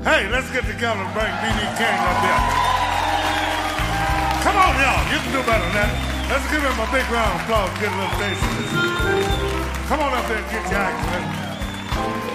Hey, let's get together and bring B.B. King up here. Come on, y'all. You can do better than that. Let's give him a big round of applause. Get a little taste of this. Come on up there and get your act, man.